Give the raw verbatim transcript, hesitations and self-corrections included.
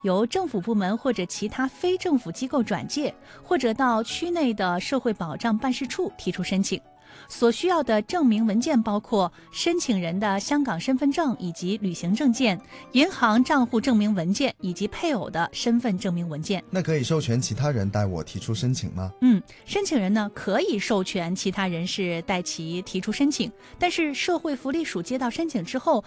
由政府部门或者其他非政府机构转介，或者到区内的社会保障办事处提出申请。所需要的证明文件包括申请人的香港身份证以及旅行证件、银行账户证明文件以及配偶的身份证明文件。 那可以授权其他人代我提出申请吗？ 嗯，申请人呢可以授权其他人士代其提出申请，但是社会福利署接到申请之后，